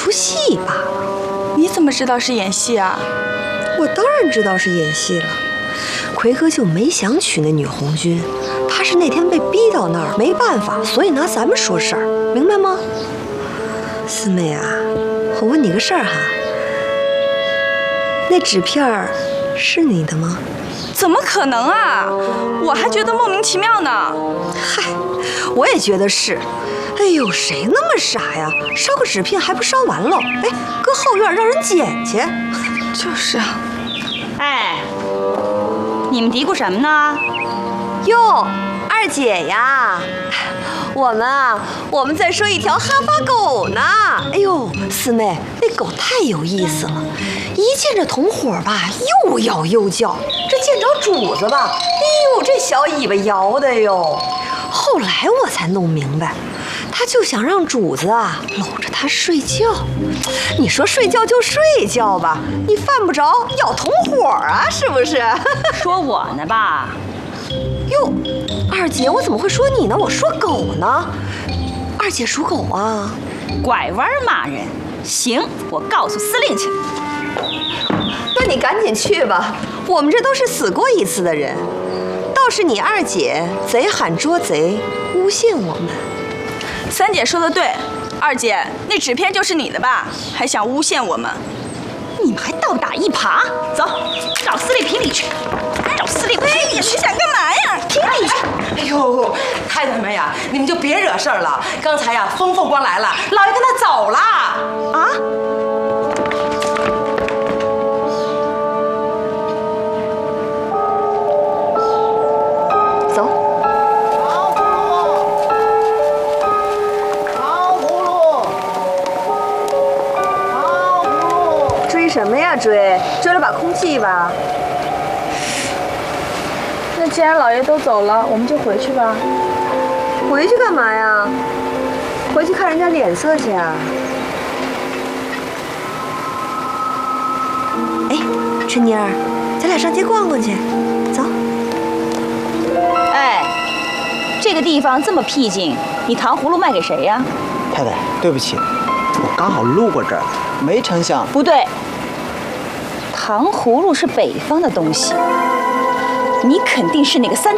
出戏罢了。 你怎么知道是演戏啊？ 我当然知道是演戏了。奎哥就没想娶那女红军，他是那天被逼到那儿，没办法，所以拿咱们说事儿，明白吗？四妹啊，我问你个事儿哈，那纸片是你的吗？ 怎么可能啊！我还觉得莫名其妙呢。 嗨，我也觉得是。哎呦，谁那么傻呀？烧个纸片还不烧完喽？哎，搁后院让人捡去。 就是啊。 哎，你们嘀咕什么呢？ 哟，二姐呀，我们在说一条哈巴狗呢。哎呦，四妹，那狗太有意思了，一见着同伙吧，又咬又叫；这见着主子吧，哎呦，这小尾巴摇的哟。后来我才弄明白，他就想让主子啊搂着他睡觉。你说睡觉就睡觉吧，你犯不着咬同伙啊，是不是？ 说我呢吧？ 哟，二姐，我怎么会说你呢？我说狗呢。二姐属狗啊。 拐弯骂人，行，我告诉司令去。 那你赶紧去吧，我们这都是死过一次的人。倒是你二姐贼喊捉贼，诬陷我们。 三姐说的对，二姐，那纸片就是你的吧？还想诬陷我们？ 你们还倒打一耙？走，找司令评理去。找司令评理去， 想干嘛呀？ 评理去。 哎呦，太太们呀，你们就别惹事儿了。刚才呀，风光来了，老爷跟他走了。 啊？ 走。 糖葫芦， 追什么呀？追了把空气吧。 那既然老爷都走了，我们就回去吧。 回去干嘛呀？回去看人家脸色去啊。哎，春妮儿，咱俩上街逛逛去，走。 哎，这个地方这么僻静，你糖葫芦卖给谁呀？ 太太，对不起，我刚好路过这儿，没成想。 不对，糖葫芦是北方的东西，你肯定是那个三